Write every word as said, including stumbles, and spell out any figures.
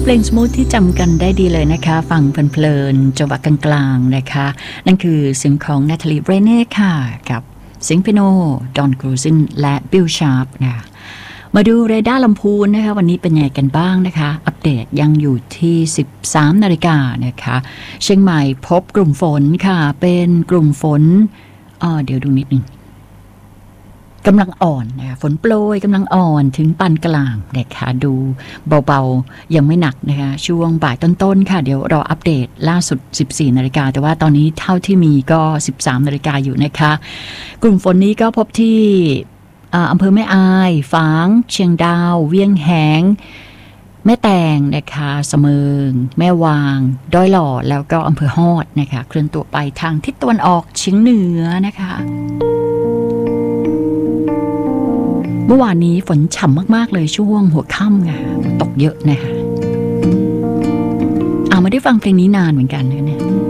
เพลงสมูทที่จำกันได้ดีเลยนะคะฟังเพลินๆจังหวะกลางๆนะคะนั่นคือเสียงของนาธาลีเบรเน่ค่ะกับเสียงเปียโนดอนกรูซินและบิลชาร์ปนะมาดูเรดาร์ลำพูนนะคะวันนี้เป็นยังไงกันบ้างนะคะอัปเดตยังอยู่ที่สิบสามนาฬิกานะคะเชียงใหม่พบกลุ่มฝนค่ะเป็นกลุ่มฝนอ๋อเดี๋ยวดูนิดนึงกำลังอ่อนนะคะฝนโปรยกำลังอ่อนถึงปานกลางนะคะดูเบาๆยังไม่หนักนะคะช่วงบ่ายต้นๆค่ะเดี๋ยวรออัปเดตล่าสุดสิบสี่นาฬิกาแต่ว่าตอนนี้เท่าที่มีก็สิบสามนาฬิกาอยู่นะคะกลุ่มฝนนี้ก็พบที่อำเภอแม่อายฝางเชียงดาวเวียงแหงแม่แตงนะคะเสมิงแม่วางดอยหล่อแล้วก็อำเภอฮอดนะคะเคลื่อนตัวไปทางทิศตะวันออกเฉียงเหนือนะคะเมื่อวานนี้ฝนฉ่ำมากๆเลยช่วงหัวค่ำค่ะตกเยอะนะคะเอามาได้ฟังเพลงนี้นานเหมือนกันนะเนี่ย